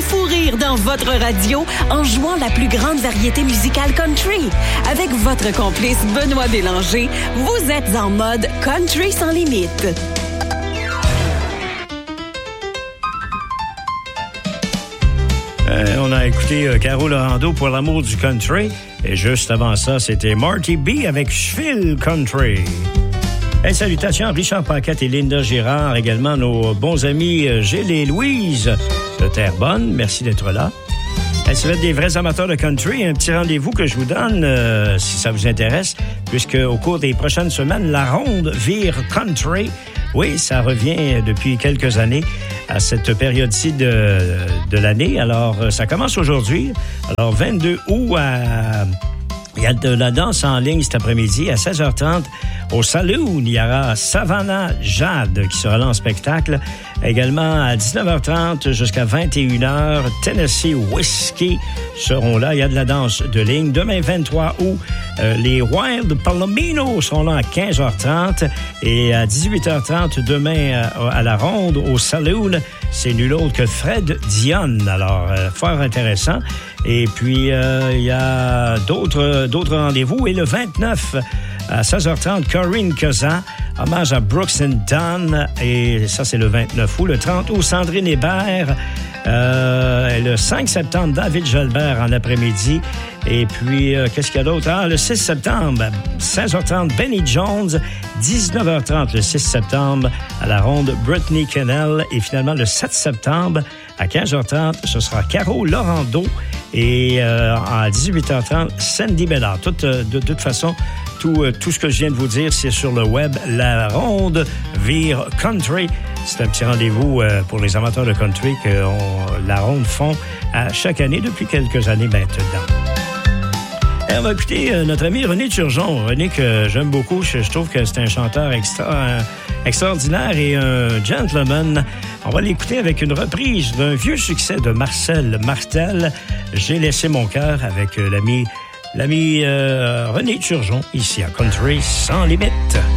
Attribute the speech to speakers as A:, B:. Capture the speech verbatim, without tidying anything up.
A: fou rire dans votre radio en jouant la plus grande variété musicale country. Avec votre complice Benoît Bélanger, vous êtes en mode country sans limite.
B: Euh, on a écouté euh, Caro Laurando pour l'amour du country. Et juste avant ça, c'était Marty B avec Schville Country. Et salutations à Richard Paquette et Linda Girard, également nos bons amis euh, Gilles et Louise de Terrebonne. Merci d'être là. Et si vous êtes des vrais amateurs de country, un petit rendez-vous que je vous donne, euh, si ça vous intéresse, puisque au cours des prochaines semaines, la ronde vire country. Oui, ça revient depuis quelques années à cette période-ci de, de l'année. Alors, ça commence aujourd'hui. Alors, vingt-deux août, à, il y a de la danse en ligne cet après-midi à seize heures trente au Saloon. Il y aura Savannah Jade qui sera là en spectacle. Également à dix-neuf heures trente jusqu'à vingt et une heures, Tennessee Whiskey seront là. Il y a de la danse de ligne. Demain, vingt-trois août, euh, les Wild Palomino seront là à quinze heures trente. Et à dix-huit heures trente, demain, à, à la ronde, au Saloon, c'est nul autre que Fred Dion. Alors, euh, fort intéressant. Et puis, euh, il y a d'autres, d'autres rendez-vous. Et le vingt-neuf, à seize heures trente, Corinne Cousin, hommage à Brooks and Dunn. Et ça, c'est le vingt-neuf août. Le trente août, Sandrine Hébert. Euh, le cinq septembre, David Jalbert en après-midi. Et puis, euh, qu'est-ce qu'il y a d'autre? Ah, le six septembre, seize heures trente, Benny Jones. dix-neuf heures trente, le six septembre, à la ronde, Brittany Kennel. Et finalement, le sept septembre, à quinze heures trente, ce sera Caro Laurando. Et euh, à dix-huit heures trente, Sandy Bellard. Tout, euh, de, de toute façon, tout, euh, tout ce que je viens de vous dire, c'est sur le web. La ronde vire country. C'est un petit rendez-vous euh, pour les amateurs de country que on, la ronde font à chaque année depuis quelques années maintenant. Et on va écouter euh, notre ami René Turgeon. René que j'aime beaucoup. Je, je trouve que c'est un chanteur extra, un, extraordinaire et un gentleman. On va l'écouter avec une reprise d'un vieux succès de Marcel Martel. J'ai laissé mon cœur avec euh, l'ami, l'ami euh, René Turgeon ici à Country sans limite.